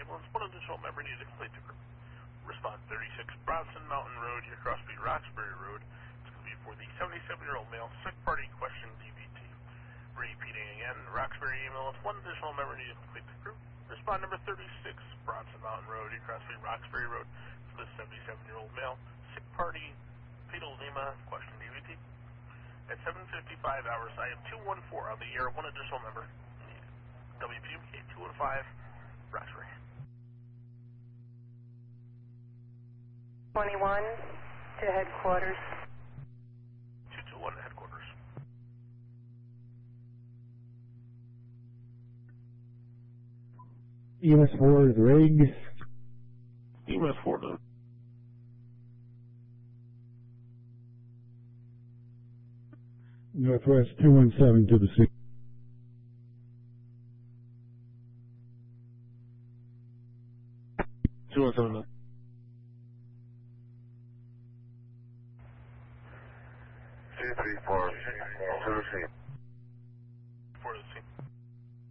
ambulance. One additional member needed to complete the group. Respond 36 Bronson Mountain Road, your Crosby Roxbury Road. It's going to be for the 77-year-old male, sick party, question DVT. Repeating again, Roxbury ambulance. One additional member needed to complete the group. Respond number 36 Bronson Mountain Road, your Crosby Roxbury Road, for the 77-year-old male, sick party, fetal edema, question DVT. At 7:55 hours, I have 214 on the air, one additional member. WPMK 215, Roxbury. 21 to headquarters. 221 to headquarters. EMS 4 is Riggs. EMS 4 to Northwest 217 to the sea. Two 334 to the scene. 4 to the scene.